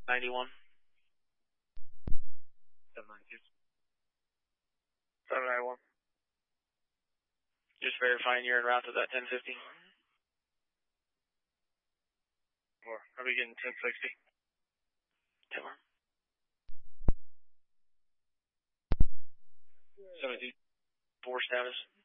91. 792. 791. Just verifying you're en route to that 1050. More. Are we getting 1060? 10 more. 72. 4 status.